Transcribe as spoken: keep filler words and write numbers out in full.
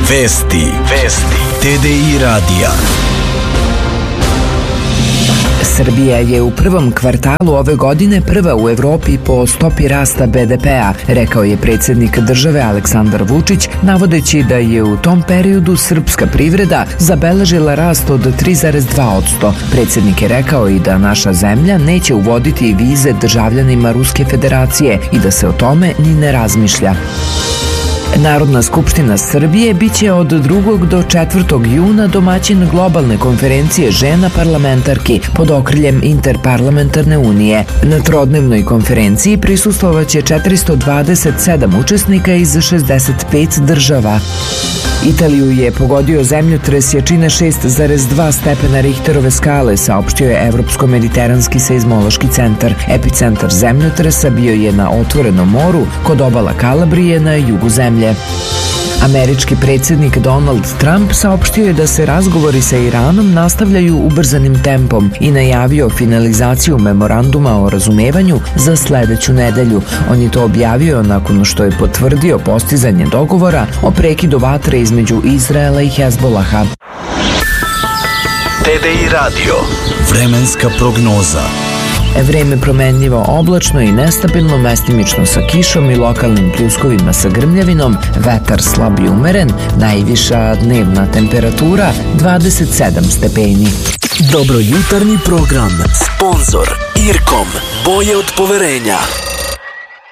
Vesti. Vesti. T D I radija. Srbija je u prvom kvartalu ove godine prva u Evropi po stopi rasta be de pea, rekao je predsjednik države Aleksandar Vučić, navodeći da je u tom periodu srpska privreda zabeležila rast od tri zarez dva posto. Predsjednik je rekao i da naša zemlja neće uvoditi vize državljanima Ruske federacije i da se o tome ni ne razmišlja. Narodna skupština Srbije biće od drugog do četvrtog juna domaćin globalne konferencije žena parlamentarki pod okriljem Interparlamentarne unije. Na trodnevnoj konferenciji prisustvovaće četiristo dvadeset sedam učesnika iz šezdeset pet država. Italiju je pogodio zemljotres jačine šest zarez dva stepena Richterove skale, saopštio je Evropsko-mediteranski seizmološki centar. Epicentar zemljotresa bio je na otvorenom moru kod obala Kalabrije na jugu zemlje. Američki predsjednik Donald Trump saopštio je da se razgovori sa Iranom nastavljaju ubrzanim tempom i najavio finalizaciju memoranduma o razumevanju za sledeću nedelju. On je to objavio nakon što je potvrdio postizanje dogovora o prekidu vatre između Izraela i Hezbolaha. T D I radio. Vremenska prognoza. Vreme promenljivo, oblačno i nestabilno, mestimično sa kišom i lokalnim pljuskovima sa grmljavinom, vetar slab i umeren, najviša dnevna temperatura dvadeset sedam stepeni. Dobrojutarnji program. Sponzor Irkom. Boje od poverenja.